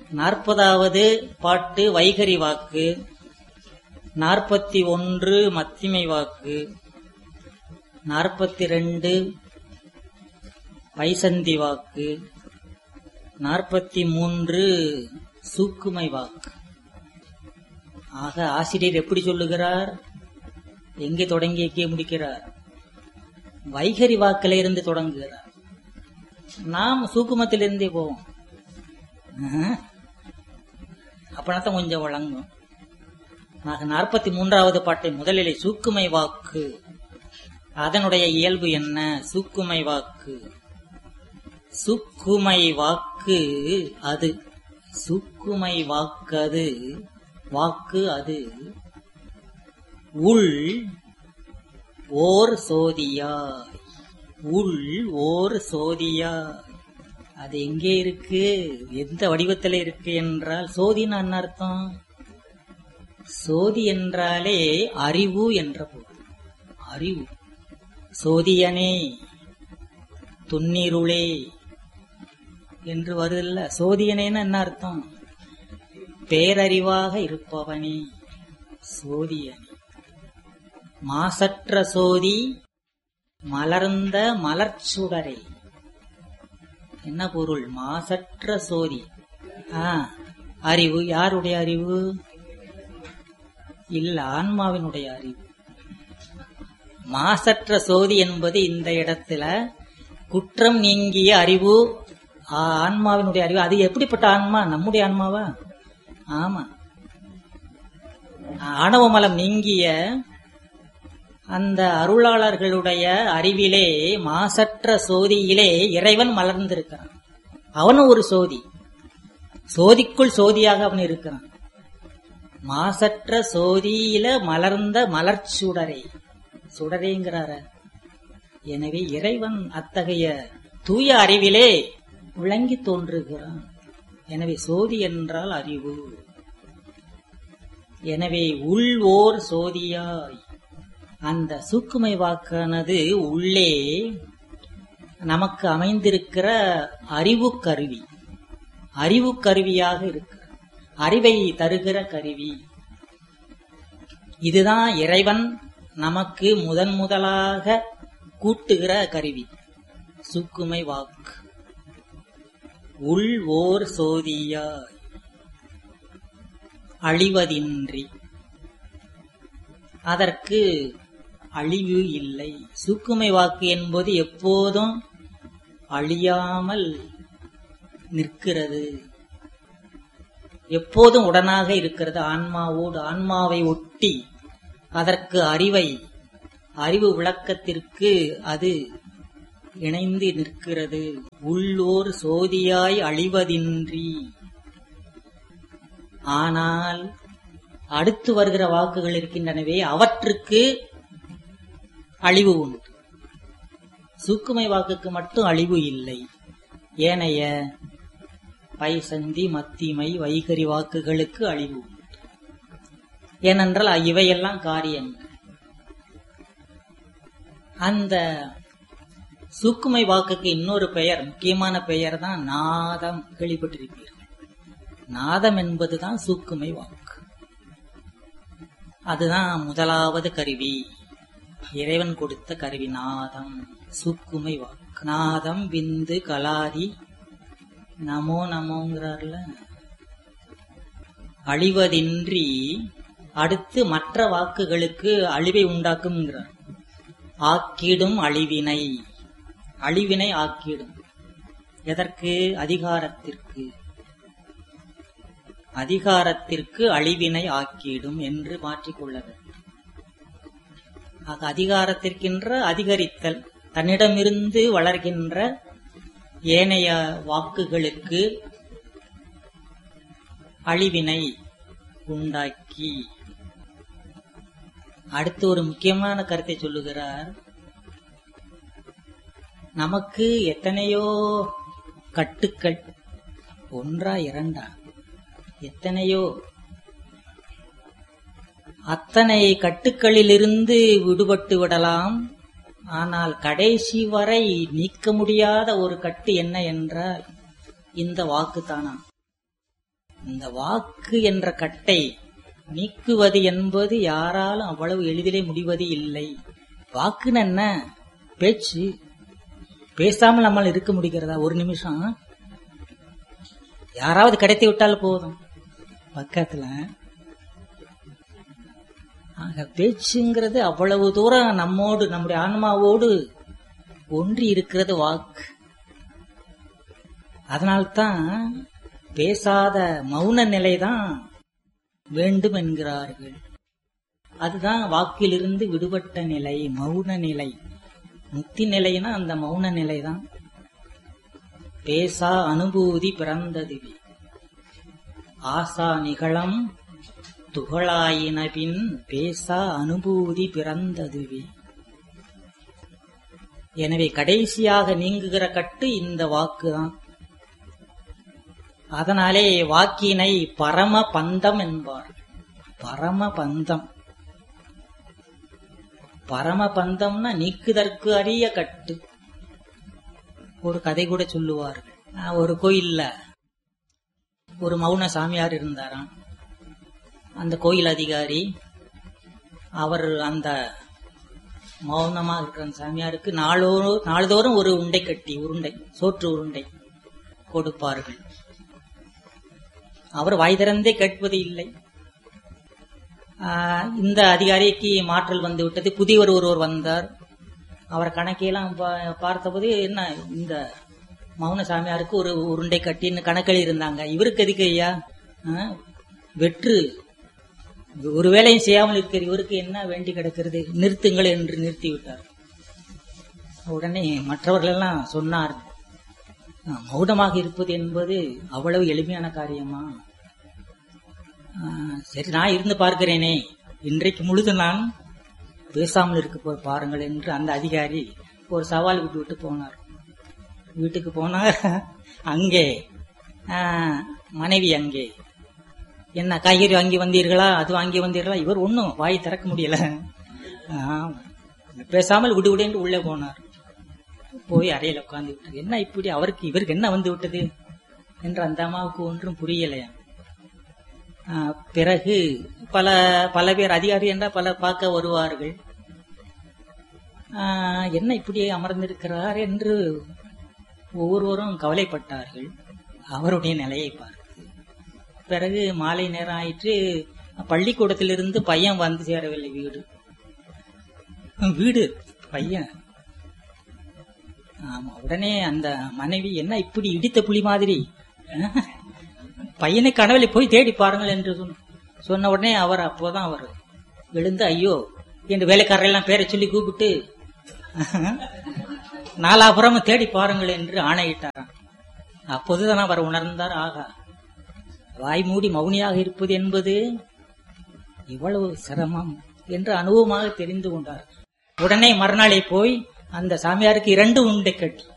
40வது பாட்டு வைகரி வாக்கு, 41 மத்திமை வாக்கு, 42 வைசந்தி வாக்கு, 43 சூக்குமை வாக்கு. ஆக ஆசிரியர் எப்படி சொல்லுகிறார்? எங்கே தொடங்கி எங்கே முடிக்கிறார்? வைகரி வாக்கில இருந்து தொடங்குகிறார். நாம் சூக்குமத்திலிருந்தே போவோம். அப்படின்னாத்தான் கொஞ்சம் வழங்கும். 43வது பாட்டை முதலிலே சூக்குமை வாக்கு, அதனுடைய இயல்பு என்ன? சூக்குமை வாக்கு, சூக்குமை வாக்கு அது, சூக்குமை வாக்கது, வாக்கு அது உள் ஓர் சோதியாய், உள் ஓர் சோதியாய். அது எங்கே இருக்கு? எந்த வடிவத்தில் இருக்கு என்றால், சோதின்னு என்ன அர்த்தம்? சோதி என்றாலே அறிவு என்ற பொருள். அறிவு. சோதியனே துன்னிருளே என்று வருதில்ல. சோதியனேன்னு என்ன அர்த்தம்? பேரறிவாக இருப்பவனே சோதியனே. மாசற்ற சோதி மலர்ந்த மலர்ச்சுடரே. என்ன பொருள்? மாசற்ற சோதி. அறிவு. யாருடைய அறிவு? இல்ல, ஆன்மாவினுடைய அறிவு. மாசற்ற சோதி என்பது இந்த இடத்துல குற்றம் நீங்கிய அறிவு, ஆன்மாவினுடைய அறிவு. அது எப்படிப்பட்ட ஆன்மா? நம்முடைய ஆன்மாவா? ஆமா. ஆணவமலம் நீங்கிய அந்த அருளாளர்களுடைய அறிவிலே, மாசற்ற சோதியிலே இறைவன் மலர்ந்திருக்கிறான். அவனும் ஒரு சோதி. சோதிக்குள் சோதியாக அவன் இருக்கிறான். மாசற்ற சோதியில மலர்ந்த மலர்ச்சுடரே, சுடரேங்கிறார. எனவே இறைவன் அத்தகைய தூய அறிவிலே விளங்கி தோன்றுகிறான். எனவே சோதி என்றால் அறிவு. எனவே உள் ஓர் சோதியாய், அந்த சூக்குமை வாக்கானது உள்ளே நமக்கு அமைந்திருக்கிற அறிவு கருவி, அறிவு கருவியாக இருக்கிற, அறிவை தருகிற கருவி. இதுதான் இறைவன் நமக்கு முதலாக கூட்டுகிற கருவி, சூக்குமை வாக்கு. உள் ஓர் சோதியாய் அழிவதின்றி, அதற்கு அழிவு இல்லை. சூக்குமை வாக்கு என்பது எப்போதும் அழியாமல் நிற்கிறது, எப்போதும் உடனாக இருக்கிறது. ஆன்மாவோடு, ஆன்மாவை ஒட்டி அதற்கு அறிவு விளக்கத்திற்கு அது இணைந்து நிற்கிறது. உள்ளோர் சோதியாய் அழிவதின்றி. ஆனால் அடுத்து வருகிற வாக்குகள் இருக்கின்றனவே, அவற்றுக்கு அழிவு உண்டு. சூக்குமை வாக்குக்கு மட்டும் அழிவு இல்லை. ஏனைய பைசந்தி மத்திமை வைகரி வாக்குகளுக்கு அழிவு உண்டு. ஏனென்றால் இவையெல்லாம் காரியங்கள். அந்த சூக்குமை வாக்குக்கு இன்னொரு பெயர், முக்கியமான பெயர் தான் நாதம். கேள்விப்பட்டிருப்பீர்கள். நாதம் என்பதுதான் சூக்குமை வாக்கு. அதுதான் முதலாவது கருவி, இறைவன் கொடுத்த கருவி நாதம், சூக்குமை வாக்கு. நாதம் விந்து கலாதி நமோ நமோங்கிறார்ல. அழிவதின்றி அடுத்து மற்ற வாக்குகளுக்கு அழிவை உண்டாக்கும்ங்கிறார். ஆக்கிடும் அழிவினை, அழிவினை ஆக்கிடும். எதற்கு? அதிகாரத்திற்கு. அதிகாரத்திற்கு அழிவினை ஆக்கிடும் என்று மாற்றிக்கொள்ள வேண்டும். அதிகாரத்திற்கின்ற அதிகரித்தல், தன்னிடமிருந்து வளர்கின்ற ஏனைய வாக்குகளுக்கு அழிவினை உண்டாக்கி. அடுத்து ஒரு முக்கியமான கருத்தை சொல்லுகிறார். நமக்கு எத்தனையோ கட்டுக்கள், ஒன்றா இரண்டா, எத்தனையோ, அத்தனை கட்டுக்களிலிருந்து விடுபட்டு விடலாம். ஆனால் கடைசி வரை நீக்க முடியாத ஒரு கட்டு என்ன என்றால் இந்த வாக்குத்தானா. இந்த வாக்கு என்ற கட்டை நீக்குவது என்பது யாராலும் அவ்வளவு எளிதிலே முடிவது இல்லை. வாக்குன்னு என்ன? பேச்சு. பேசாமல் நம்மால் இருக்க முடிகிறதா? ஒரு நிமிஷம் யாராவது கிடைத்து விட்டால் போதும் பக்கத்துல. ஆக பேச்சுங்கிறது அவ்வளவு தூரம் நம்மோடு, நம்முடைய ஆன்மாவோடு ஒன்றி இருக்கிறது வாக்கு. அதனால்தான் பேசாத மௌன நிலைதான் வேண்டும் என்கிறார்கள். அதுதான் வாக்கிலிருந்து விடுபட்ட நிலை, மௌன நிலை. முக்தி நிலைனா அந்த மௌன நிலைதான். பேசா அனுபூதி பிறந்ததுவி ஆசா நிகழம் துகளாயின பின் பேசா அனுபூதி பிறந்ததுவி. எனவே கடைசியாக நீங்குகிற கட்டு இந்த வாக்குதான். அதனாலே வாக்கினை பரம பந்தம் என்பார். பரம பந்தம். பரம பந்தம்னா நீக்குதற்கு அரிய கட்டு. ஒரு கதை கூட சொல்லுவார்கள். ஒரு கோயில்ல ஒரு மௌன சாமியார் இருந்தாராம். அந்த கோயில் அதிகாரி அவர் அந்த மௌனமா இருக்கிற சாமியாருக்கு நாள்தோறும் ஒரு உண்டை கட்டி, உருண்டை, சோற்று உருண்டை கொடுப்பார்கள். அவர் வாய் திறந்தே கேட்பது இல்லை. இந்த அதிகாரிக்கு மாற்றல் வந்து விட்டது. புதியவர் ஒருவர் வந்தார். அவர் கணக்கையெல்லாம் பார்த்தபோது, என்ன இந்த மௌன சாமியாருக்கு ஒரு உருண்டை கட்டின்னு கணக்கில் இருந்தாங்க. இவருக்கு எதுக்கு ஐயா வெற்று, ஒரு வேலையும் செய்யாமல் இருக்கிற இவருக்கு என்ன வேண்டி கிடக்கிறது, நிறுத்துங்கள் என்று நிறுத்தி விட்டார். உடனே மற்றவர்கள் எல்லாம் சொன்னார், மௌனமாக இருப்பது என்பது அவ்வளவு எளிமையான காரியமா? சரி, நான் இருந்து பார்க்கிறேனே, இன்றைக்கு முழுது நான் பேசாமல் இருக்க பாருங்கள் என்று அந்த அதிகாரி ஒரு சவால் விட்டு போனார். வீட்டுக்கு போனார். அங்கே மனைவி அங்கே, என்ன காய்கறி வாங்கி வந்தீர்களா, அது வாங்கி வந்தீர்களா? இவர் ஒன்னும் வாய் திறக்க முடியல. பேசாமல் விடு என்று உள்ளே போனார். போய் அறையில் உட்கார்ந்து விட்டது. என்ன இப்படி இவருக்கு என்ன வந்து விட்டது என்று அந்த அம்மாவுக்கு ஒன்றும் புரியலையா. பிறகு பல பேர் அதிகாரி என்றால் பல பார்க்க வருவார்கள். என்ன இப்படி அமர்ந்திருக்கிறார் என்று ஒவ்வொருவரும் கவலைப்பட்டார்கள். அவருடைய நிலையை பார்த்து பிறகு மாலை நேரம் ஆயிற்று. பள்ளிக்கூடத்திலிருந்து பையன் வந்து சேரவில்லை. வீடு பையன். ஆமா. உடனே அந்த மனைவி, என்ன இப்படி இடித்த புலி மாதிரி, பையனை கனவுல போய் தேடி பாருங்கள் என்று சொன்ன உடனே அப்போதான் அவர் எழுந்து, ஐயோ என்று வேலைக்காரெல்லாம் பேரை சொல்லி கூப்பிட்டு நாலாபுரமும் தேடி பாருங்கள் என்று ஆணையிட்டாராம். அப்போதுதான் அவர் உணர்ந்தார், ஆகா, வாய் மூடி மௌனியாக இருப்பது என்பது இவ்வளவு சிரமம் என்று அனுபவமாக தெரிந்து கொண்டார். உடனே மறுநாளே போய் அந்த சாமியாருக்கு 2 உண்டை கட்டி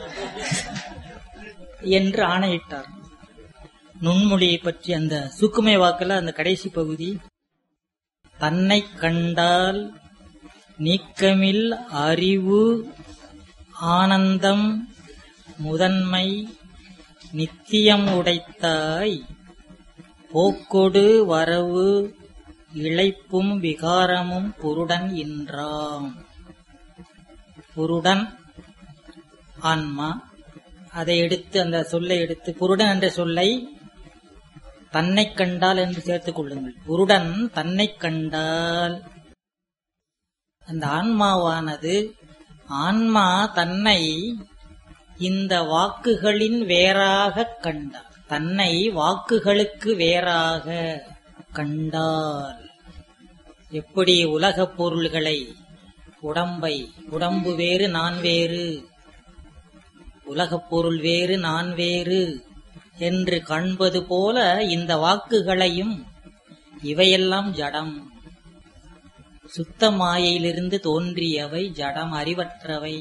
என்று ஆணையிட்டார். நுண்மொழியை பற்றி அந்த சுக்குமை வாக்குல அந்த கடைசி பகுதி, தன்னை கண்டால் நீக்கமில் அறிவு ஆனந்தம் முதன்மை நித்தியம் உடைத்தாய் போக்கொடு வரவு இளைப்பும் விகாரமும் புருடன் என்றாம். புருடன் ஆன்மா. அதை எடுத்து, அந்த சொல்லை எடுத்து, புருடன் என்ற சொல்லை தன்னை கண்டால் என்று சேர்த்துக் கொள்ளுங்கள். புருடன் தன்னை கண்டால், அந்த ஆன்மாவானது, ஆன்மா தன்னை இந்த வாக்குகளின் வேறாக கண்டார். தன்னை வாக்குகளுக்கு வேறாக கண்டால், எப்படி உலகப் பொருள்களை, உடம்பை, உடம்பு வேறு நான் வேறு, உலகப் பொருள் வேறு நான் வேறு என்று காண்பது போல இந்த வாக்குகளையும், இவையெல்லாம் ஜடம், சுத்த மாயையிலிருந்து தோன்றியவை, ஜடம், அறிவற்றவை.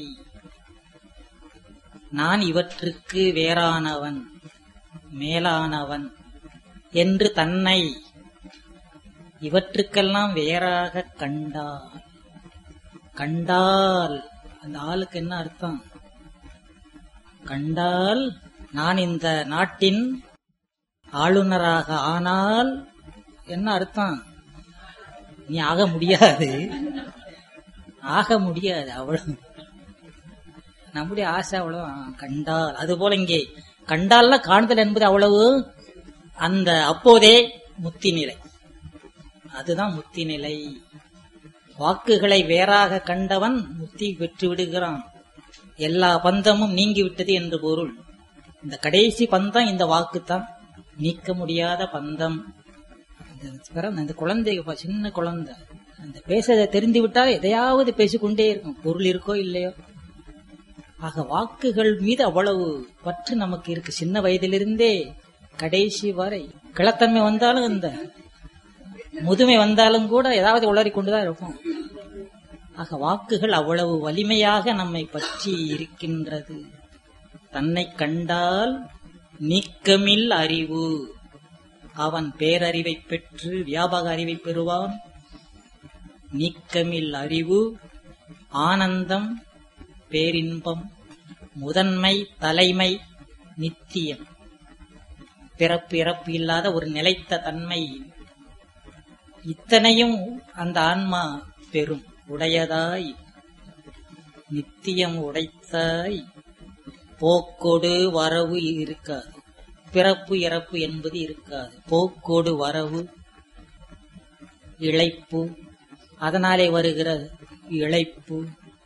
நான் இவற்றுக்கு வேறானவன், மேலானவன் என்று தன்னை இவற்றுக்கெல்லாம் வேறாக கண்டால். கண்டால் அந்த ஆளுக்கு என்ன அர்த்தம்? கண்டால் நான் இந்த நாட்டின் ஆளுநராக ஆனால் என்ன அர்த்தம்? நீ ஆக முடியாது, ஆக முடியாது. அவ்வளவு நம்முடைய ஆசை அவ்வளவு. கண்டால் அதுபோல இங்கே கண்டால்ல காணுதல் என்பது அவ்வளவு. அந்த அப்போதே முத்தி நிலை, அதுதான் முத்தி நிலை. வாக்குகளை வேறாக கண்டவன் முத்தி பெற்று விடுகிறான். எல்லா பந்தமும் நீங்கிவிட்டது என்று பொருள். இந்த கடைசி பந்தம் இந்த வாக்குத்தான், நீக்க முடியாத பந்தம். இந்த குழந்தை, சின்ன குழந்தை, அந்த பேச தெரிந்து விட்டால் எதையாவது பேசிக்கொண்டே இருக்கும், பொருள் இருக்கோ இல்லையோ. ஆக வாக்குகள் மீது அவ்வளவு பற்று நமக்கு இருக்கு, சின்ன வயதிலிருந்தே கடைசி வரை. கிளத்தன்மை வந்தாலும் இந்த முதுமை வந்தாலும் கூட ஏதாவது உளறிக்கொண்டுதான் இருக்கும். ஆக வாக்குகள் அவ்வளவு வலிமையாக நம்மை பற்றி இருக்கின்றது. தன்னை கண்டால் நீக்கமில் அறிவு, அவன் பேரறிவை பெற்று வியாபக அறிவை பெறுவான். நீக்கமில் அறிவு, ஆனந்தம், பேரின்பம், முதன்மை, தலைமை, நித்தியம், பிறப்பு இறப்பு இல்லாத ஒரு நிலைத்த தன்மை, இத்தனையும் அந்த ஆன்மா பெறும். உடையதாய் நித்தியம் உடைத்தாய், போக்கோடு வரவு இருக்காது, பிறப்பு இறப்பு என்பது இருக்காது. போக்கோடு வரவு, இளைப்பு, அதனாலே வருகிற இளைப்பு,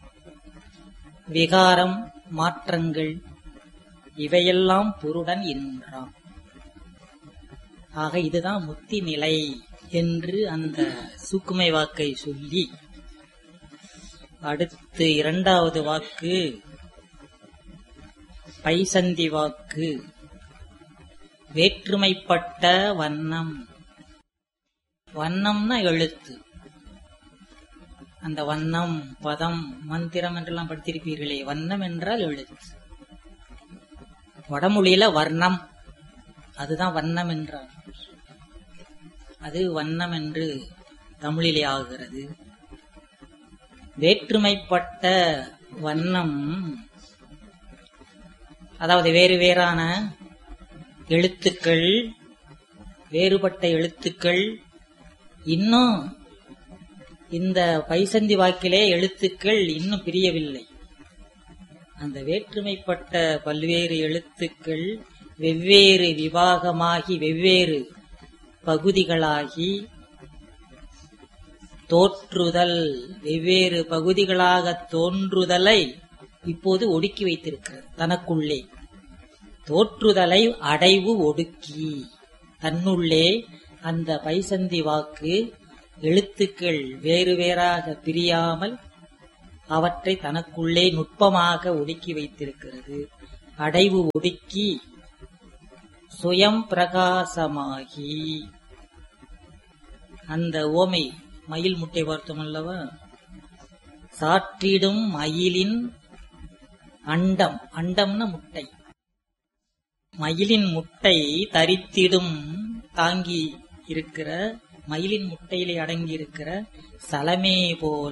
விகாரம், மாற்றங்கள், இவையெல்லாம் பொருடன் என்றான். ஆக இதுதான் முத்தி நிலை என்று அந்த சூக்குமை வாக்கை சொல்லி, அடுத்து இரண்டாவது வாக்கு பைசந்தி வாக்கு. வேற்றுமைப்பட்ட வண்ணம். வண்ணம்னா எழுத்து. அந்த வண்ணம், பதம், மந்திரம் என்றெல்லாம் படித்திருப்பீர்களே. வண்ணம் என்றால் எழுத்து. வடமொழியில வர்ணம், அதுதான் வண்ணம் என்றால். அது வண்ணம் என்று தமிழிலே ஆகிறது. வேற்றுமைப்பட்ட வண்ணம், அதாவது வேறு வேறான எழுத்துக்கள், வேறுபட்ட எழுத்துக்கள். இன்னும் இந்த பைசந்தி வாக்கிலே எழுத்துக்கள் இன்னும் பிரியவில்லை. அந்த வேற்றுமைப்பட்ட பல்வேறு எழுத்துக்கள் வெவ்வேறு விபாகமாகி வெவ்வேறு பகுதிகளாகி தோற்றுதல், வெவ்வேறு பகுதிகளாக தோன்றுதலை இப்போது ஒடுக்கி வைத்திருக்கிறது தனக்குள்ளே. தோற்றுதலை அடைவு ஒடுக்கி தன்னுள்ளே அந்த பைசந்தி வாக்கு எழுத்துக்கள் வேறு வேறாக பிரியாமல் அவற்றை தனக்குள்ளே நுட்பமாக ஒடுக்கி வைத்திருக்கிறது. அடைவு ஒடுக்கி சுயம் பிரகாசமாகி, அந்த ஓமை மயில் முட்டை பார்த்தோம் அல்லவா? சாற்றிடும் மயிலின் அண்டம், அண்டம்னா முட்டை, மயிலின் முட்டை தரித்திடும், தாங்கி இருக்கிற மயிலின் முட்டையிலே அடங்கி இருக்கிற சலமே போல.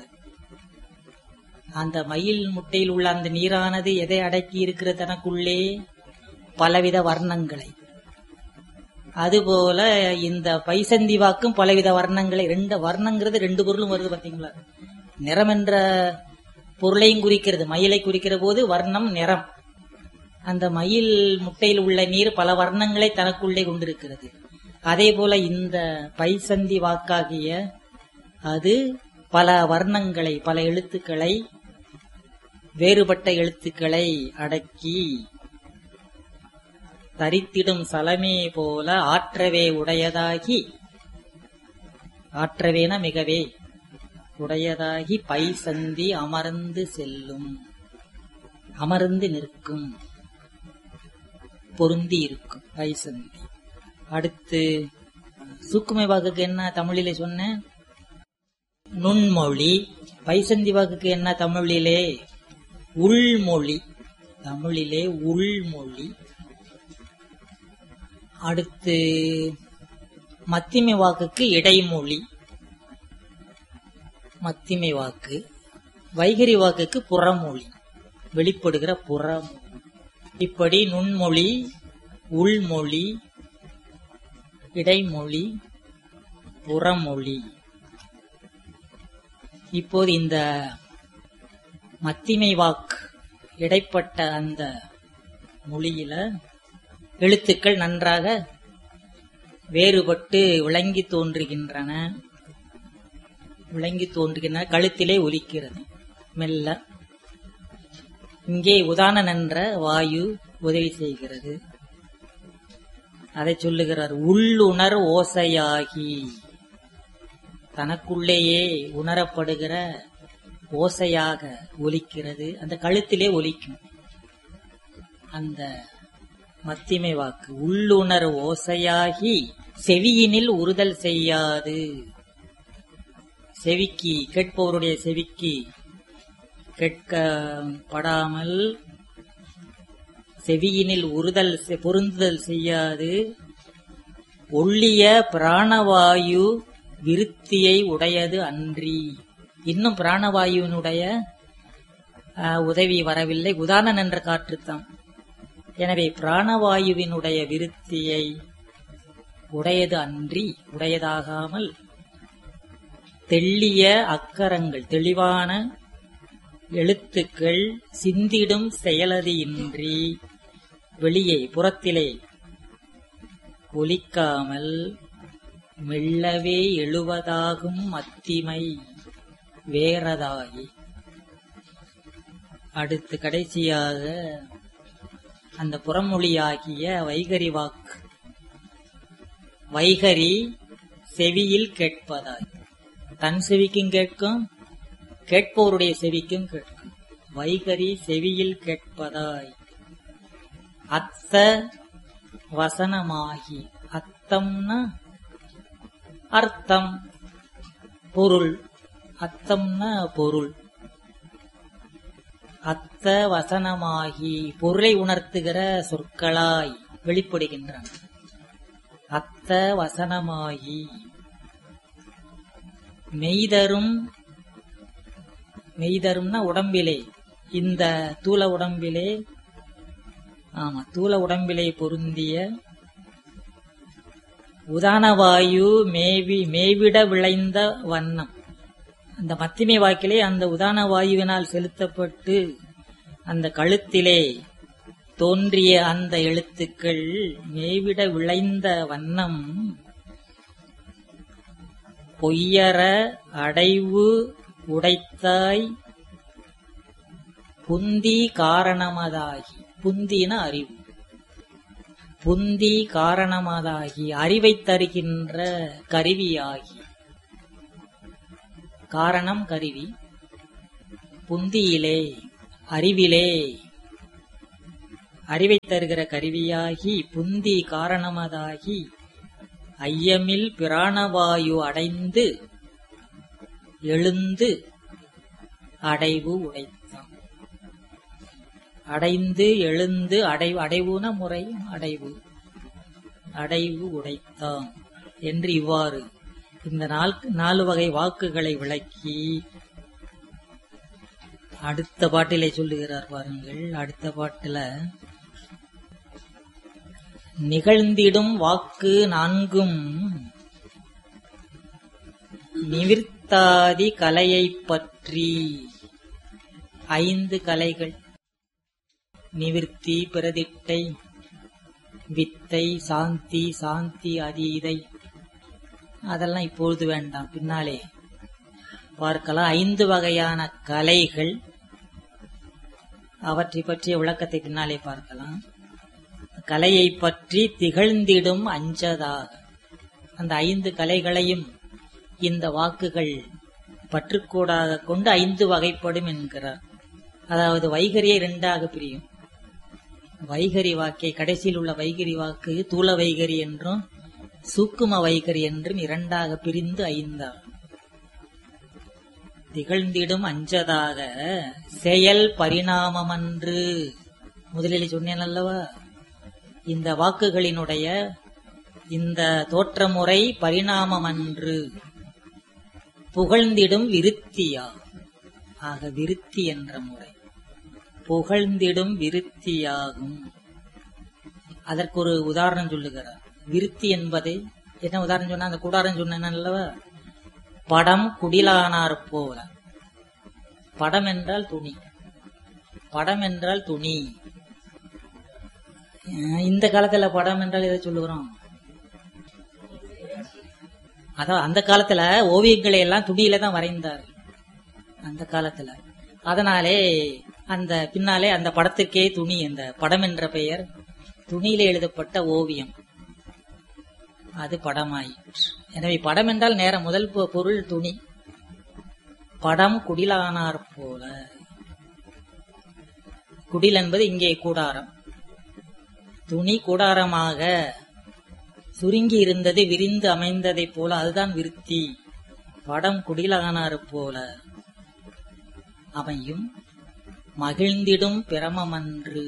அந்த மயில் முட்டையில் உள்ள அந்த நீரானது எதை அடக்கி இருக்கிற தனக்குள்ளே? பலவித வர்ணங்களை. அதுபோல இந்த பைசந்தி வாக்கும் பலவித வர்ணங்களை. ரெண்டு வர்ணங்கிறது ரெண்டு பொருளும் வருது பார்த்தீங்களா? நிறம் என்ற பொருளையும் குறிக்கிறது. மயிலை குறிக்கிற போது வர்ணம் நிறம். அந்த மயில் முட்டையில் உள்ள நீர் பல வர்ணங்களை தனக்குள்ளே கொண்டிருக்கிறது. அதே போல இந்த பைசந்தி வாக்காகிய அது பல வர்ணங்களை, பல எழுத்துக்களை, வேறுபட்ட எழுத்துக்களை அடக்கி தரித்திடும் சலமே போல ஆற்றவே உடையதாகி, ஆற்றவேன மிகவே உடையதாகி பைசந்தி அமர்ந்து செல்லும், அமர்ந்து நிற்கும், பொருந்தி இருக்கும் பைசந்தி. அடுத்து சூக்குமை வாக்குக்கு என்ன தமிழிலே சொன்ன? நுண்மொழி. பைசந்தி வாக்குக்கு என்ன தமிழிலே? உள்மொழி. தமிழிலே உள்மொழி. அடுத்து மத்திமை வாக்குக்கு இடைமொழி. மத்திமை வாக்கு. வைகரி வாக்குக்கு புறமொழி, வெளிப்படுகிற புறம். இப்படி நுண்மொழி, உள்மொழி, இடைமொழி, புறமொழி. இப்போது இந்த மத்திமை வாக்கு இடைப்பட்ட அந்த மொழியில எழுத்துக்கள் நன்றாக வேறுபட்டு விளங்கி தோன்றுகின்றன. கழுத்திலே ஒலிக்கிறது மெல்ல. இங்கே உதாரண என்ற வாயு உதவி செய்கிறது. அதை சொல்லுகிறார். உள்ளுணர் ஓசையாகி, தனக்குள்ளேயே உணரப்படுகிற ஓசையாக ஒலிக்கிறது. அந்த கழுத்திலே ஒலிக்கும் அந்த மத்திமை வாக்கு. உள்ளுணர் ஓசையாகி செவியினில் உறுதல் செய்யாது. செவிக்கு, கேட்பவருடைய செவிக்கு கேட்கப்படாமல் செவியினில் பொருந்துதல் செய்யாது. ஒள்ளிய பிராணவாயு விருத்தியை உடையது அன்றி. இன்னும் பிராணவாயுவினுடைய உதவி வரவில்லை. உதாரணம் என்ற காற்றுத்தான். எனவே பிராணவாயுவினுடைய விருத்தியை உடையது அன்றி, உடையதாகாமல் தெள்ளிய அக்கரங்கள், தெளிவான எழுத்துக்கள் சிந்திடும் செயலது இன்றி, வெளியே புறத்திலே ஒலிக்காமல் மெல்லவே எழுவதாகும் மத்திமை வேறதாகி. அடுத்து கடைசியாக அந்த புறமொழியாகிய வைகரி வாக்கு. வைகரி செவியில் கேட்பதாய், தன் செவிக்கும் கேட்கும், கேட்பவருடைய செவிக்கும் கேட்கும். வைகரி செவியில் கேட்பதாய். அத்த வசனமாகி, அத்தம்னா அர்த்தம், பொருள். அத்தம்னா பொருள். அத்த வசனமாகி பொருளை உணர்த்துகிற சொற்களாய் வெளிப்படுகின்றன. அத்த வசனமாகி மெய்தரும், மெய்தரும்னா உடம்பிலே, இந்த தூல உடம்பிலே, தூல உடம்பிலே பொருந்திய உதானவாயு மேவிட விளைந்த வண்ணம். அந்த மத்திமை வாக்கிலே அந்த உதான வாயுவினால் செலுத்தப்பட்டு அந்த கழுத்திலே தோன்றிய அந்த எழுத்துக்கள் மேவிட விளைந்த வண்ணம் பொய்யற அடைவு உடைத்தாய் புந்தி காரணமதாகி. புந்தின அறிவு. புந்தி காரணமதாகி அறிவை தருகின்ற கருவியாகி. காரணம் கருவி. புந்தியிலே, அறிவிலே அறிவை தருகிற கருவியாகி புந்தி காரணமதாகி ஐயமில் பிராணவாயு அடைந்து எழுந்து அடைவு உடைத்தான். அடைந்து எழுந்து அடைவுன முறை அடைவு, அடைவு உடைத்தான் என்று இவ்வாறு இந்த 4 வகை வாக்குகளை விளக்கி அடுத்த பாட்டிலே சொல்லுகிறார் பாருங்கள். அடுத்த பாட்டில நிகழ்ந்திடும் வாக்கு 4ம் நிவிர்த்தாதி கலையைப் பற்றி. 5 கலைகள்: நிவிர்த்தி, பிரதிட்டை, வித்தை, சாந்தி, சாந்தி அதீதை. அதெல்லாம் இப்பொழுது வேண்டாம், பின்னாலே பார்க்கலாம். 5 வகையான கலைகள், அவற்றை பற்றிய விளக்கத்தை பின்னாலே பார்க்கலாம். கலையை பற்றி திகழ்ந்திடும் அஞ்சதாக. அந்த 5 கலைகளையும் இந்த வாக்குகள் பற்றுக்கோடாக கொண்டு 5 வகைப்படும் என்கிறார். அதாவது வைகரியை 2ஆக பிரியும். வைகரி வாக்கை, கடைசியில் உள்ள வைகரி வாக்கு தூல வைகரி என்றும் சூக்கும வைகரி என்றும் 2ஆக பிரிந்து 5. திகழ்ந்திடும் அஞ்சதாக செயல் பரிணாமமன்று. முதலில் சொன்னேன் அல்லவா, இந்த வாக்குகளினுடைய இந்த தோற்றமுறை பரிணாமமன்று, புகழ்ந்திடும் விருத்தியா. ஆக விருத்தி என்ற முறை புகழ்ந்திடும் விருத்தியாகும். அதற்கு ஒரு உதாரணம் சொல்லுகிறார். விருத்தி என்பதை என்ன உதாரணம் சொன்னா, அந்த கூடாரம் சொன்னேன்லவா, படம் குடிலானார் போல. படம் என்றால் துணி, படம் என்றால் துணி. இந்த காலத்துல படம் என்றால் எதை சொல்லுகிறோம்? அதான் அந்த காலத்துல ஓவியங்களை எல்லாம் துணியில தான் வரைந்தார் அந்த காலத்துல. அதனாலே அந்த பின்னாலே அந்த படத்திற்கே துணி, அந்த படம் என்ற பெயர், துணியில எழுதப்பட்ட ஓவியம், அது படமாயிற்று. எனவே படம் என்றால் நேர முதல் பொருள் துணி. படம் குடிலானார் போல. குடில் என்பது இங்கே கூடாரம். துணி கூடாரமாக சுருங்கி இருந்தது விரிந்து அமைந்ததை போல, அதுதான் விருத்தி. படம் குடிலானார் போல அமையும் மகிழ்ந்திடும் பிரமமன்று.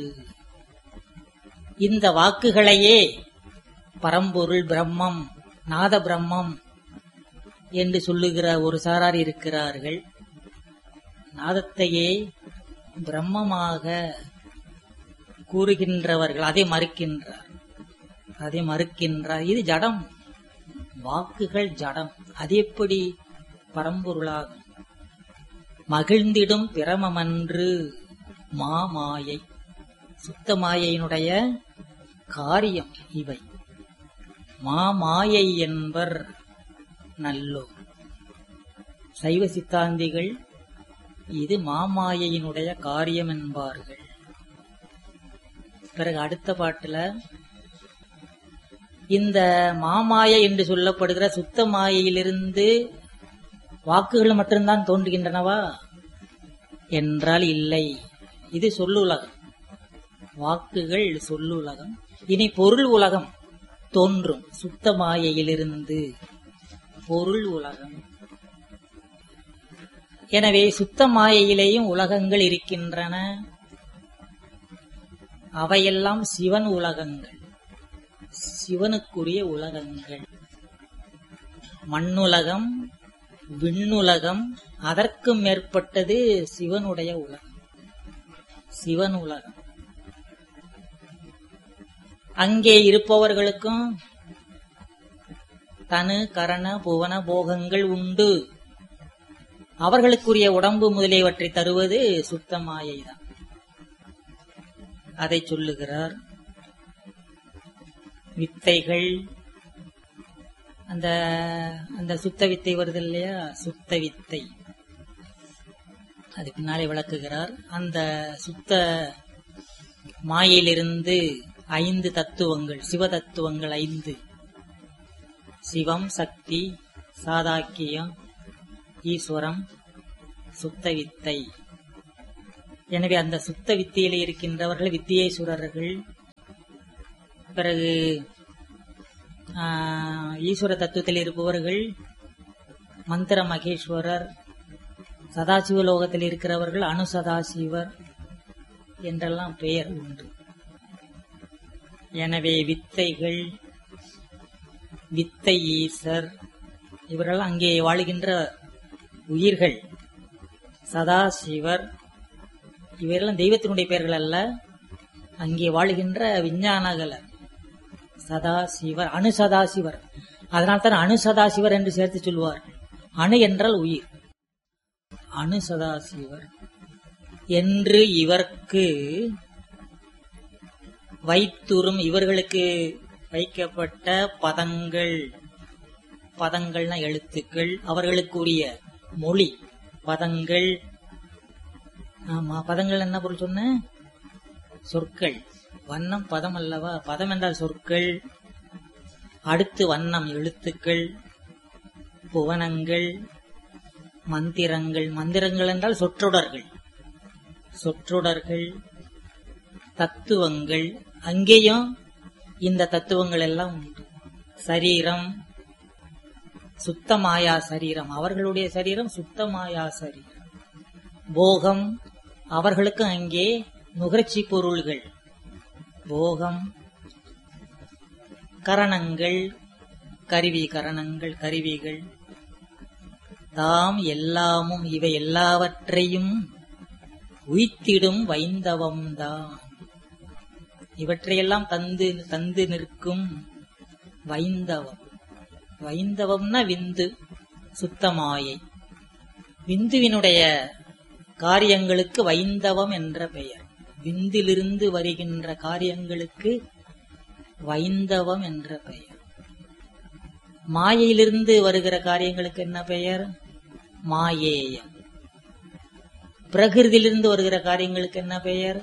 இந்த வாக்குகளையே பரம்பொருள் பிரம்மம், நாத பிரம்மம் என்று சொல்லுகிற ஒரு சாரார் இருக்கிறார்கள். நாதத்தையே பிரம்மமாக கூறுகின்றவர்கள் அதை மறுக்கின்றார், அதை மறுக்கின்றார். இது ஜடம், வாக்குகள் ஜடம், அது எப்படி பரம்பொருளாகும்? மகிழ்ந்திடும் பிரமமன்று மாமாயை, சுத்த மாயையினுடைய காரியம் இவை. மாமாயை என்பர் நல்லோ. சைவ சித்தாந்திகள் இது மாமாயையினுடைய காரியம் என்பார்கள். பிறகு அடுத்த பாட்டுல இந்த மாமாயை என்று சொல்லப்படுகிற சுத்த மாயையிலிருந்து வாக்குகள் மட்டும்தான் தோன்றுகின்றனவா என்றால் இல்லை. இது சொல்லுலகம், வாக்குகள் சொல்லுலகம். இனி பொருள் உலகம் தோன்றும் சுத்த மாயையிலிருந்து, பொருள் உலகம். எனவே சுத்த மாயையிலேயும் உலகங்கள் இருக்கின்றன. அவையெல்லாம் சிவன் உலகங்கள், சிவனுக்குரிய உலகங்கள். மண்ணுலகம், விண்ணுலகம், அதற்கு மேற்பட்டது சிவனுடைய உலகம், சிவன் உலகம். அங்கே இருப்பவர்களுக்கும் தனு கரண புவன போகங்கள் உண்டு. அவர்களுக்குரிய உடம்பு முதலியவற்றை தருவது சுத்த மாயைதான். அதை சொல்லுகிறார். வித்தைகள், அந்த சுத்த வித்தை வருது இல்லையா, சுத்த வித்தை, அது பின்னாலே விளக்குகிறார். அந்த சுத்த மாயிலிருந்து 5 தத்துவங்கள், சிவ தத்துவங்கள் 5, சிவம், சக்தி, சாதாக்கியம், ஈஸ்வரம், சுத்த வித்தை. எனவே அந்த சுத்த வித்தியிலே இருக்கின்றவர்கள் வித்தியேஸ்வரர்கள். பிறகு ஈஸ்வர தத்துவத்தில் இருப்பவர்கள் மந்திர மகேஸ்வரர். சதாசிவலோகத்தில் இருக்கிறவர்கள் அணுசதாசிவர் என்றெல்லாம் பெயர் உண்டு. எனவே வித்தைகள், வித்தை ஈசர், இவர்கள் அங்கே வாழுகின்ற உயிர்கள். சதாசிவர், இவரெல்லாம் தெய்வத்தினுடைய பெயர்கள் அல்ல, அங்கே வாழுகின்ற விஞ்ஞானகலர். சதாசிவர், அணுசதாசிவர். அதனால்தான் அணுசதாசிவர் என்று சேர்த்து சொல்வார். அணு என்றால் உயிர், அணுசதாசிவர் என்று இவர்க்கு வைத்துறும், இவர்களுக்கு வைக்கப்பட்ட பதங்கள், பதங்கள்னா எழுத்துக்கள், அவர்களுக்குரிய மொழி பதங்கள். ஆமா, பதங்கள் என்ன பொருள் சொன்ன? சொற்கள். வண்ணம் பதம் அல்லவா? பதம் என்றால் சொற்கள், அடுத்து வண்ணம் எழுத்துக்கள், புவனங்கள், மந்திரங்கள். மந்திரங்கள் என்றால் சொற்றொடர்கள், சொற்றொடர்கள், தத்துவங்கள். அங்கேயும் இந்த தத்துவங்கள் எல்லாம் உண்டு. சரீரம், சுத்தமாயா சரீரம், அவர்களுடைய சரீரம் சுத்தமாயா சரீரம். போகம், அவர்களுக்கு அங்கே நுகர்ச்சி பொருள்கள், போகம். கரணங்கள், கருவி, கரணங்கள், கருவிகள். தாம் எல்லாமும், இவை எல்லாவற்றையும் உய்த்திடும் வைந்தவம்தான். இவற்றையெல்லாம் தந்து நிற்கும் வைந்தவம். வைந்தவம்னா விந்து, சுத்தமாயை. விந்துவினுடைய காரியங்களுக்கு வைந்தவம் என்ற பெயர். விந்திலிருந்து வருகின்ற காரியங்களுக்கு வைந்தவம் என்ற பெயர். மாயையிலிருந்து வருகிற காரியங்களுக்கு என்ன பெயர்? மாயேயம். பிரகிருதியிலிருந்து வருகிற காரியங்களுக்கு என்ன பெயர்?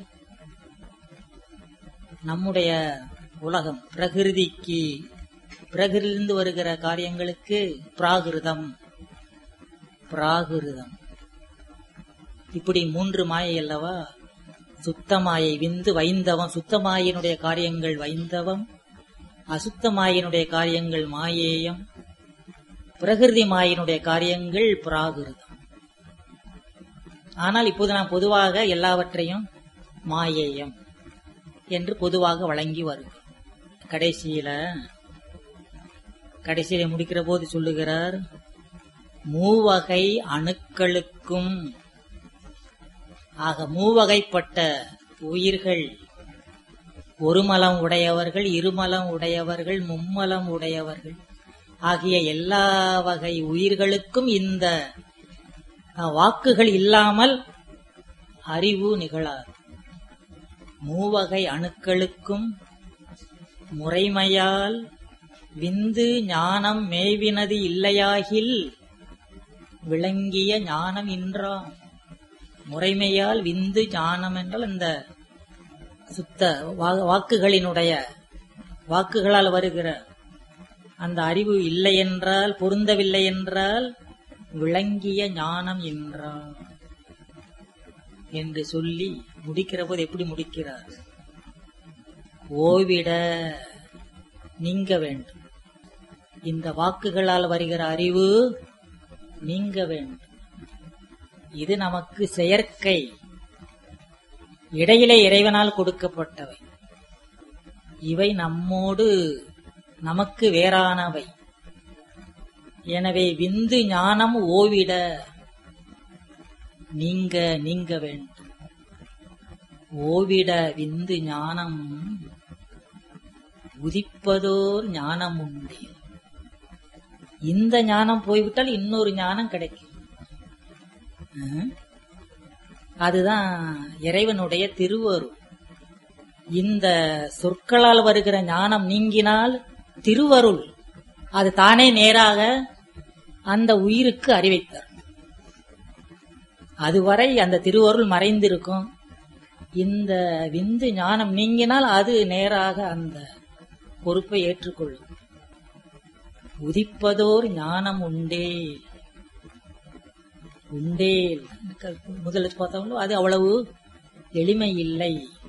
நம்முடைய உலகம் பிரகிருதிக்கு, பிரகிருதியிலிருந்து வருகிற காரியங்களுக்கு பிராகிருதம். பிராகிருதம். இப்படி 3 மாயை அல்லவா? சுத்தமாயை, விந்து, வைந்தவம். சுத்தமாயினுடைய காரியங்கள் வைந்தவம், அசுத்தமாயினுடைய காரியங்கள் மாயேயம், பிரகிருதி மாயினுடைய காரியங்கள் பிராகிருதம். ஆனால் இப்போது நாம் பொதுவாக எல்லாவற்றையும் மாயேயம் என்று பொதுவாக வழங்கி வருகிறோம். கடைசியில முடிக்கிற போது சொல்லுகிறார், மூவகை அணுக்களுக்கும். ஆக மூவகைப்பட்ட உயிர்கள், ஒரு மலம் உடையவர்கள், இருமலம் உடையவர்கள், மும்மலம் உடையவர்கள் ஆகிய எல்லா வகை உயிர்களுக்கும் இந்த வாக்குகள் இல்லாமல் அறிவு நிகழாது. மூவகை அணுக்களுக்கும் முறைமையால் விந்து ஞானம் மேவினது இல்லையாகில் விளங்கிய ஞானம் இன்றாம். முறைமையால் விந்து ஞானம் என்றால் இந்த சுத்த வாக்குகளினுடைய, வாக்குகளால் வருகிற அந்த அறிவு இல்லை என்றால், பொருந்தவில்லை என்றால் விளங்கிய ஞானம் என்றார் என்று சொல்லி முடிக்கிற போது எப்படி முடிக்கிறார்? ஓவிட நீங்க வேண்டும். இந்த வாக்குகளால் வருகிற அறிவு நீங்க வேண்டும். இது நமக்கு செயற்கை, இடையிலே இறைவனால் கொடுக்கப்பட்டவை. இவை நம்மோடு நமக்கு வேறானவை. எனவே விந்து ஞானம் ஓவிட நீங்க வேண்டும். ஓவிட விந்து ஞானம் உதிப்பதோர் ஞானம் உண்டு. இந்த ஞானம் போய்விட்டால் இன்னொரு ஞானம் கிடைக்கும். அதுதான் இறைவனுடைய திருவருள். இந்த சொற்களால் வருகிற ஞானம் நீங்கினால் திருவருள் அது தானே நேராக அந்த உயிருக்கு அறிவித்தார். அதுவரை அந்த திருவருள் மறைந்திருக்கும். இந்த விந்து ஞானம் நீங்கினால் அது நேராக அந்த பொறுப்பை ஏற்றுக்கொள்ளும். உதிப்பதோர் ஞானம் உண்டே. முதல்ல பார்த்தவங்களோ அது அவ்வளவு எளிமை இல்லை.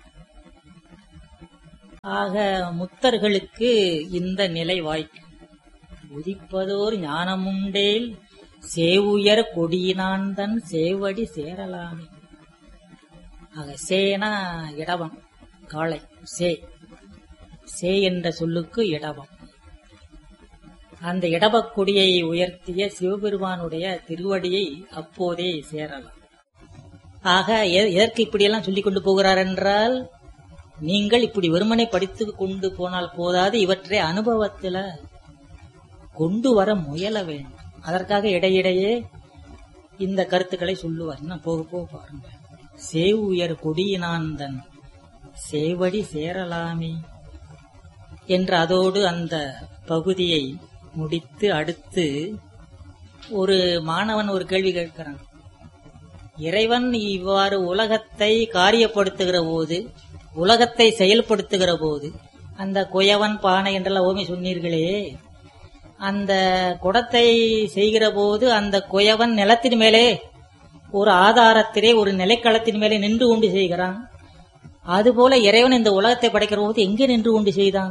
ஆக முத்தர்களுக்கு இந்த நிலை வாய்க்கும். உதிப்பதோர் ஞானமுண்டேல் சேவுயர் கொடியினான் தன் சேவடி சேரலாமே. ஆக சேனா இடவம், காளை. சே என்ற சொல்லுக்கு இடவம். அந்த இடவக்கொடியை உயர்த்திய சிவபெருமானுடைய திருவடியை அப்போதே சேரலாம். ஆக எதற்கு இப்படியெல்லாம் சொல்லிக் கொண்டு போகிறார் என்றால், நீங்கள் இப்படி வெறுமனை படித்து கொண்டு போனால் போதாது, இவற்றை அனுபவத்தில் கொண்டு வர முயல வேண்டும். அதற்காக இடையிடையே இந்த கருத்துக்களை சொல்லுவார். இன்னும் போக போக பாருங்க. சேவுயர் கொடியினாந்தன் சேவடி சேரலாமே என்று அதோடு அந்த பகுதியை முடித்து, அடுத்து ஒரு மாணவன் ஒரு கேள்வி கேட்கிறான். இறைவன் இவ்வாறு உலகத்தை காரியப்படுத்துகிற போது, உலகத்தை செயல்படுத்துகிற போது, அந்த குயவன் பானை என்றெல்லாம் ஓமை சொன்னீர்களே, அந்த குடத்தை செய்கிற போது அந்த குயவன் நிலத்தின் மேலே ஒரு ஆதாரத்திலே, ஒரு நிலைக்களத்தின் மேலே நின்று கொண்டு செய்கிறான். அதுபோல இறைவன் இந்த உலகத்தை படைக்கிற போது எங்கே நின்று கொண்டு செய்தான்?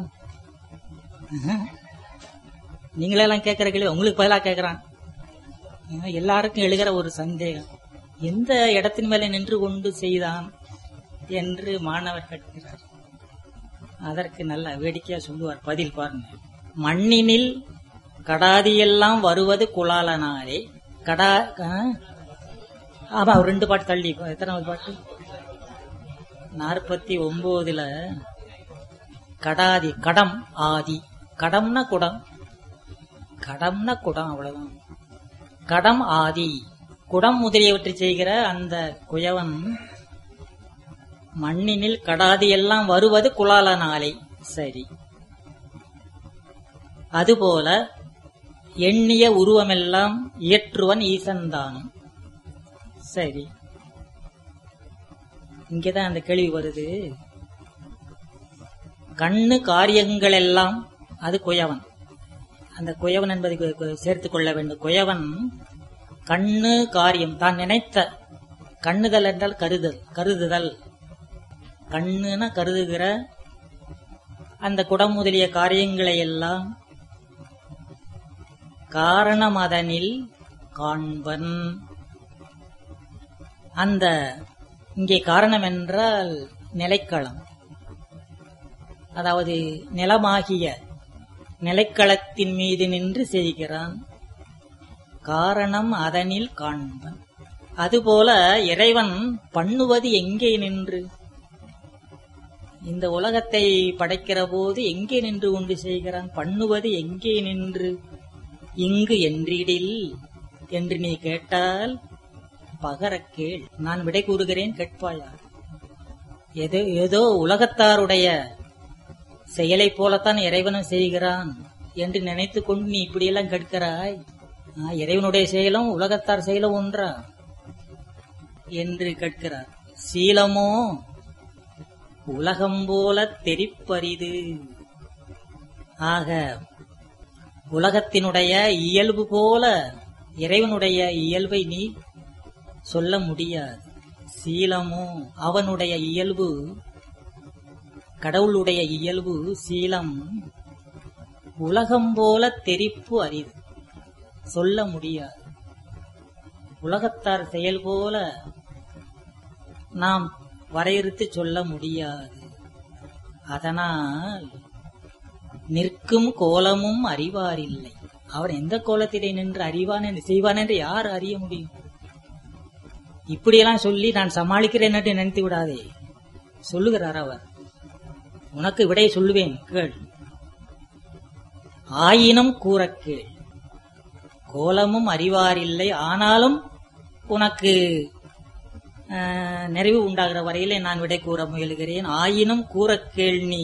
நீங்களெல்லாம் கேட்கிற கேள்வி உங்களுக்கு பதிலாக கேட்கிறான். எல்லாருக்கும் எழுகிற ஒரு சந்தேகம், எந்த இடத்தின் மேலே நின்று கொண்டு செய்தான் என்று மாணவர் கேட்கிறார். அதற்கு நல்ல வேடிக்கையா சொல்லுவார். பதில் பாருங்க. மண்ணினில் கடாதியெல்லாம் வருவது குலாலனாலே. ஆமா, ஒரு 2 பாட்டு தள்ளி. எத்தனாவது பாட்டு? 49ல கடாதி, கடம் ஆதி. கடம்னா குடம், கடம்னா குடம், அவ்வளவுதான். கடம் ஆதி, குடம் முதலியவற்றை செய்கிற அந்த குயவன் மண்ணினில் கடாதி எல்லாம் வருவது குலாலனாலே. சரி, அதுபோல எண்ணிய உருவமெல்லாம் இயற்றுவன் ஈசன்தானும். சரி, இங்கதான் அந்த கேள்வி வருது. கண்ணு காரியங்கள் எல்லாம் அது குயவன். அந்த குயவன் என்பதை சேர்த்துக் கொள்ள வேண்டும். குயவன் கண்ணு காரியம், தான் நினைத்த, கண்ணுதல் என்றால் கருதுதல், கண்ணுன கருதுகிற அந்த குடம் முதலிய காரியங்களை எல்லாம் காரணமதனில் காண்பன். அந்த இங்கே காரணம் என்றால் நிலைக்களம், அதாவது நிலமாகிய நிலைக்களத்தின் மீது நின்று செய்கிறான். காரணம் அதனில் காண்பன். அதுபோல இறைவன் பண்ணுவது எங்கே நின்று? இந்த உலகத்தை படைக்கிற போது எங்கே நின்று கொண்டு செய்கிறான்? பண்ணுவது எங்கே நின்று? இங்கு என்றிடில் என்று நீ கேட்டால் பகரக் கேள், நான் விடை கூறுகிறேன், கேட்பாயா? ஏதோ உலகத்தாருடைய செயலை போலத்தான் இறைவனும் செய்கிறான் என்று நினைத்து கொண்டு நீ இப்படியெல்லாம் கேட்கிறாய். இறைவனுடைய செயலும் உலகத்தார் செயலும் ஒன்றா என்று கேட்கிறார். சீலமோ உலகம் போல தெரிப்பரிது. ஆக உலகத்தினுடைய இயல்பு போல இறைவனுடைய இயல்பை நீ சொல்ல முடியாது. சீலமோ, அவனுடைய இயல்பு, கடவுளுடைய இயல்பு சீலம், உலகம் போல தெரிப்பு அரிது, சொல்ல முடியாது. உலகத்தார் செயல் போல நாம் வரையறுத்து சொல்ல முடியாது. அதனால் நிற்கும் கோலமும் அறிவாரில்லை. அவன் எந்த கோலத்திலே நின்று அறிவான் என்று செய்வான் என்று யார் அறிய முடியும்? இப்படியெல்லாம் சொல்லி நான் சமாளிக்கிறேன் என்று நினைத்து விடாதே, சொல்லுகிறார் அவர். உனக்கு விடை சொல்லுவேன், கேள். ஆயினும் கூறக் கேள். கோலமும் அறிவாரில்லை, ஆனாலும் உனக்கு நிறைவு உண்டாகிற வரையிலே நான் விடை கூற முயலுகிறேன். ஆயினும் கூறக் கேள். நீ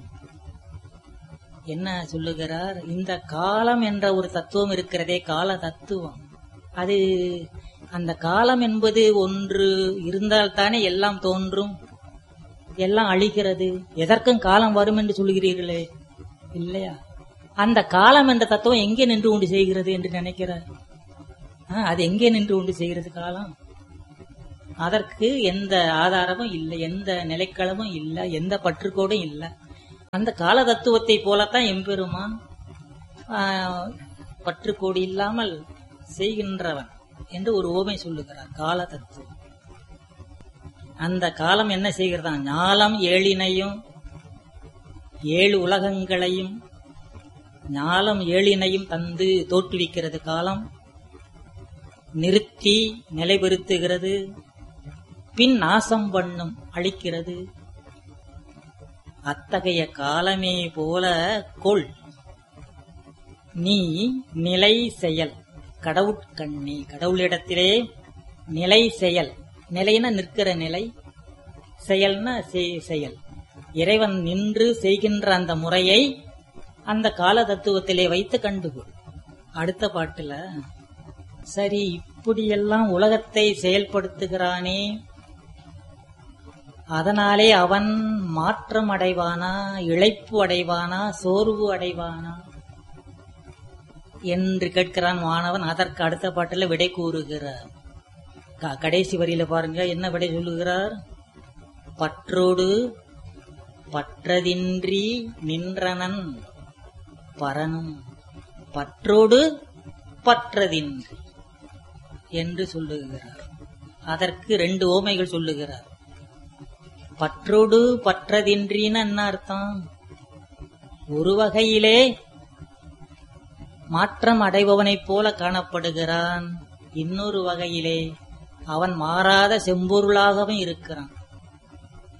என்ன சொல்லுகிறார்? இந்த காலம் என்ற ஒரு தத்துவம் இருக்கிறதே, கால தத்துவம், அது அந்த காலம் என்பது ஒன்று இருந்தால்தானே எல்லாம் தோன்றும், எல்லாம் அழிகிறது. எதற்கும் காலம் வரும் என்று சொல்கிறீர்களே, இல்லையா? அந்த காலம் என்ற தத்துவம் எங்கே நின்று கொண்டு செய்கிறது என்று நினைக்கிறார்? அது எங்கே நின்று கொண்டு செய்கிறது காலம்? அதற்கு எந்த ஆதாரமும் இல்லை, எந்த நிலைக்களமும் இல்லை, எந்த பற்றுக்கோடும் இல்லை. அந்த கால தத்துவத்தை போலத்தான் எம்பெருமான் பற்றுக்கோடு இல்லாமல் செய்கின்றவன் என்று ஒரு ஓமை சொல்லுகிறார். கால தத்துவம், அந்த காலம் என்ன செய்கிறதா? ஞாலம் ஏழினையும், 7 உலகங்களையும், ஞாலம் 7 தந்து தோற்றுவிக்கிறது. காலம் நிறுத்தி நிலைபெறுத்துகிறது, பின் நாசம் பண்ணும், அழிக்கிறது. அத்தகைய காலமே போல கொள் நீ நிலை செயல். கடவுட்கண்ணி, கடவுளிடத்திலே நிலை செயல், நிலைன்னா நிற்கிற நிலை, செயல்னா செயல். இறைவன் நின்று செய்கின்ற அந்த முறையை அந்த கால தத்துவத்திலே வைத்து கண்டுகொள். அடுத்த பாட்டுல, சரி இப்படியெல்லாம் உலகத்தை செயல்படுத்துகிறானே, அதனாலே அவன் மாற்றம் அடைவானா, இளைப்பு அடைவானா, சோர்வு அடைவானா என்று கேட்கிறான் மாணவன். அதற்கு அடுத்த பாட்டில் விடை கூறுகிறார். கடைசி வரியில பாருங்க என்ன விடை சொல்லுகிறார்? பற்றோடு பற்றதின்றி நின்றனன் பரனும். பற்றோடு பற்றதின்றி என்று சொல்லுகிறார். அதற்கு 2 ஓமைகள் சொல்லுகிறார். பற்றோடு பற்றதின்றின்னு என்ன அர்த்தம்? ஒரு வகையிலே மாற்றம் அடைபவனைப் போல காணப்படுகிறான், இன்னொரு வகையிலே அவன் மாறாத செம்பொருளாகவும் இருக்கிறான்.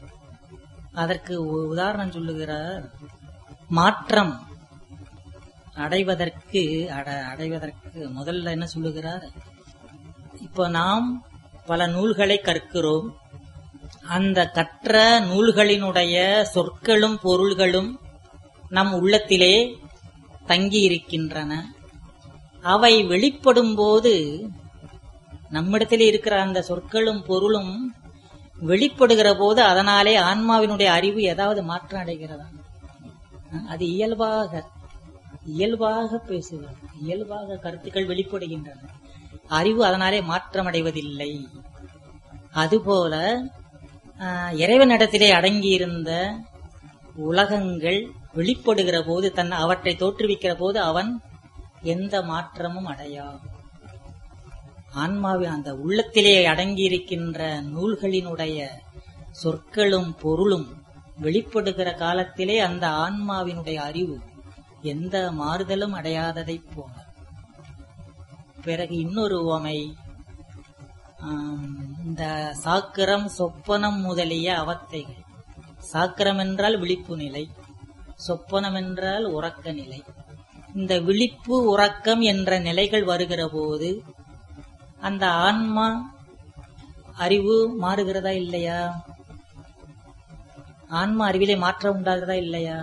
அதற்கு உதாரணம் சொல்லுகிறார். மாற்றம் அடைவதற்கு முதல்ல என்ன சொல்லுகிறார்? இப்போ நாம் பல நூல்களை கற்கிறோம். அந்த கற்ற நூல்களினுடைய சொற்களும் பொருள்களும் நம் உள்ளத்திலே தங்கி இருக்கின்றன. அவை வெளிப்படும் போது நம்மிடத்திலே இருக்கிற அந்த சொற்களும் பொருளும் வெளிப்படுகிற போது அதனாலே ஆன்மாவினுடைய அறிவு ஏதாவது மாற்றம் அடைகிறதா? அது இயல்பாக பேசுகிறது, இயல்பாக கருத்துக்கள் வெளிப்படுகின்றன. அறிவு அதனாலே மாற்றம் அடைவதில்லை. அதுபோல இறைவனிடத்திலே அடங்கியிருந்த உலகங்கள் வெளிப்படுகிற போது அவற்றை தோற்றுவிக்கிற போது அவன் எந்த மாற்றமும் அடையா. ஆன்மாவின் அந்த உள்ளத்திலே அடங்கியிருக்கின்ற நூல்களினுடைய சொற்களும் பொருளும் வெளிப்படுகிற காலத்திலே அந்த ஆன்மாவினுடைய அறிவு எந்த மாறுதலும் அடையாததை போல. பிறகு இன்னொரு உவமை, இந்த சாக்கிரம் சொப்பனம் முதலிய அவத்தைகள். சாக்கிரம் என்றால் விழிப்பு நிலை, சொப்பனம் என்றால் உறக்க நிலை. இந்த விழிப்பு உறக்கம் என்ற நிலைகள் வருகிற போது அந்த ஆன்மா அறிவு மாறுகிறதா இல்லையா? ஆன்மா அறிவிலே மாற்றம் உண்டாகிறதா இல்லையா?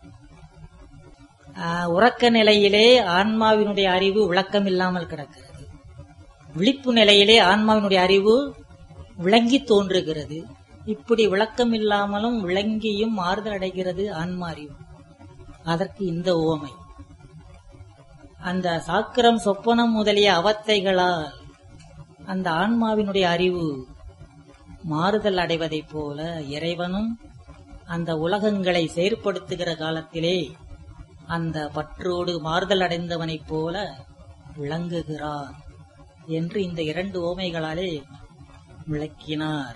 உறக்க நிலையிலே ஆன்மாவினுடைய அறிவு விளக்கம் இல்லாமல் கிடக்கிறது. விழிப்பு நிலையிலே ஆன்மாவினுடைய அறிவு விளங்கி தோன்றுகிறது. இப்படி விளக்கம் இல்லாமலும் விளங்கியும் மாறுதல் அடைகிறது ஆன்மா அறிவு. அதற்கு இந்த உவமை, அந்த சாக்கிரம் சொப்பனம் முதலிய அவத்தைகளால் அந்த ஆன்மாவினுடைய அறிவு மாறுதல் அடைவதைப் போல இறைவனும் அந்த உலகங்களை செயற்படுத்துகிற காலத்திலே அந்த பற்றோடு மாறுதல் அடைந்தவனைப் போல விளங்குகிறார் என்று இந்த இரண்டு உவமைகளாலே விளக்கினார்.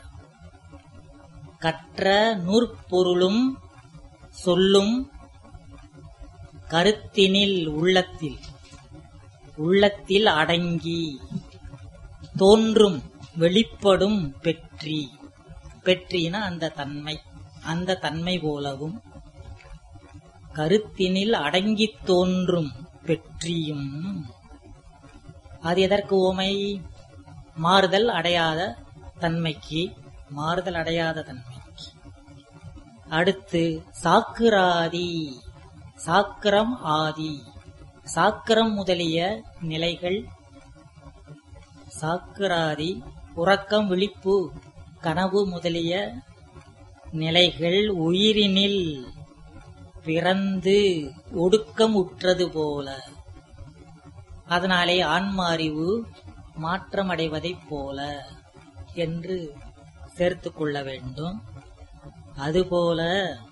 கற்ற நூற்பொருளும் சொல்லும் கருத்தினில் உள்ளத்தில் அடங்கி தோன்றும் வெளிப்படும் பெற்றின அந்த தன்மை போலவும் கருத்தினில் அடங்கி தோன்றும் பெற்றியும். அது எதற்கு உவமை? மாறுதல் அடையாத தன்மைக்கு. அடுத்து சாக்கிராதி, சாக்கிரம் ஆதி, சாக்கிரம் முதலிய நிலைகள். சாக்கிராதி உறக்கம் விழிப்பு கனவு முதலிய நிலைகள் உயிரினில் பிறந்து ஒடுக்கம் உற்றது போல, அதனாலே ஆன்மா அறிவு மாற்றமடைவதைப் போல என்று சேர்த்துக் கொள்ள வேண்டும். அதுபோல